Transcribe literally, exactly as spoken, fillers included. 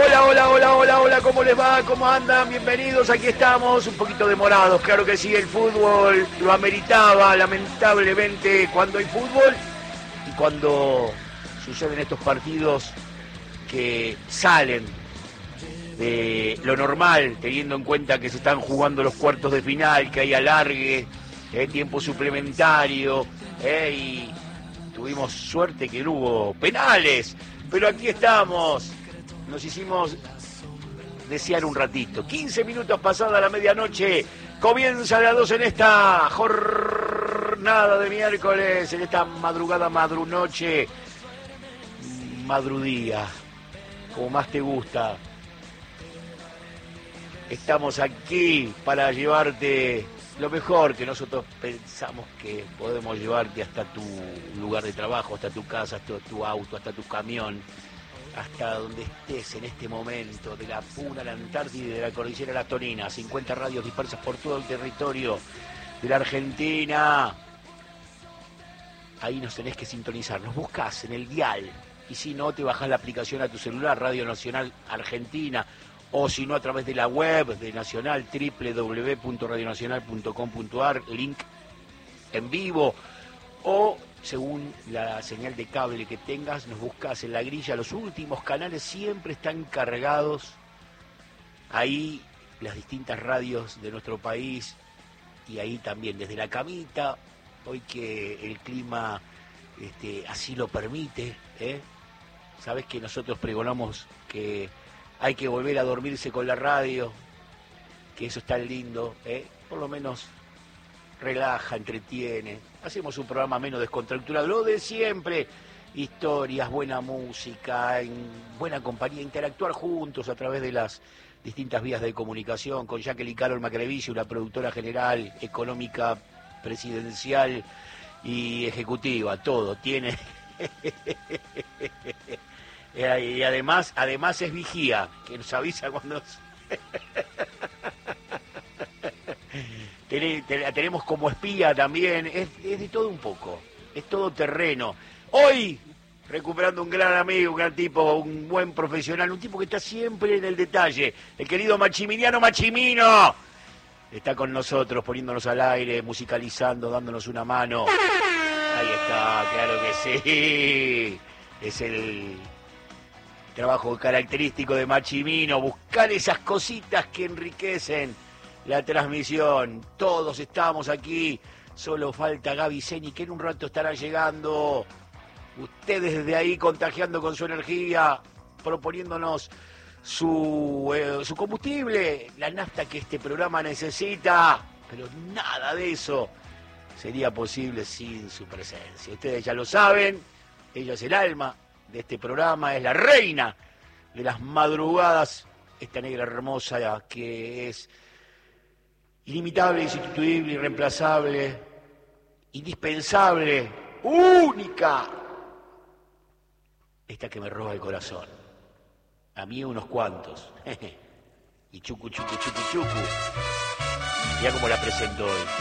Hola, hola, hola, hola, hola, ¿cómo les va? ¿Cómo andan? Bienvenidos, aquí estamos, un poquito demorados, claro que sí, el fútbol lo ameritaba, lamentablemente, cuando hay fútbol y cuando suceden estos partidos que salen de lo normal, teniendo en cuenta que se están jugando los cuartos de final, que hay alargue, eh, tiempo suplementario, eh, y tuvimos suerte que no hubo penales, pero aquí estamos. Nos hicimos desear un ratito. quince minutos pasada la medianoche. Comienza la dos en esta jornada de miércoles, en esta madrugada, madrunoche, madrudía, como más te gusta. Estamos aquí para llevarte lo mejor que nosotros pensamos que podemos llevarte hasta tu lugar de trabajo, hasta tu casa, hasta tu auto, hasta tu camión, hasta donde estés en este momento, de la Puna a la Antártida y de la Cordillera a la Tonina, cincuenta radios dispersas por todo el territorio de la Argentina. Ahí nos tenés que sintonizar, nos buscás en el dial, y si no, te bajás la aplicación a tu celular, Radio Nacional Argentina, o si no, a través de la web de Nacional, doble u doble u doble u punto radio nacional punto com punto a r, link en vivo, o según la señal de cable que tengas, nos buscas en la grilla. Los últimos canales siempre están cargados. Ahí las distintas radios de nuestro país, y ahí también desde la camita, hoy que el clima este, así lo permite, ¿eh? Sabes que nosotros pregonamos que hay que volver a dormirse con la radio, que eso es tan lindo, ¿eh? Por lo menos relaja, entretiene. Hacemos un programa menos descontracturado, lo de siempre. Historias, buena música, en buena compañía, interactuar juntos a través de las distintas vías de comunicación, con Jacqueline Carol Macrevici, la productora general, económica, presidencial y ejecutiva, todo tiene. Y además, además es vigía, que nos avisa cuando... La tenemos como espía también, es, es de todo un poco, es todo terreno. Hoy, recuperando un gran amigo, un gran tipo, un buen profesional, un tipo que está siempre en el detalle, el querido Maximiliano Machimino, está con nosotros, poniéndonos al aire, musicalizando, dándonos una mano. Ahí está, claro que sí, es el trabajo característico de Machimino, buscar esas cositas que enriquecen la transmisión. Todos estamos aquí, solo falta Gaby Zeni, que en un rato estará llegando. Ustedes desde ahí contagiando con su energía, proponiéndonos su, eh, su combustible, la nafta que este programa necesita, pero nada de eso sería posible sin su presencia. Ustedes ya lo saben, ella es el alma de este programa, es la reina de las madrugadas, esta negra hermosa que es ilimitable, insustituible, irreemplazable, indispensable, única. Esta que me roba el corazón. A mí unos cuantos. Y chucu, chucu, chucu, chucu. Mirá cómo la presento hoy.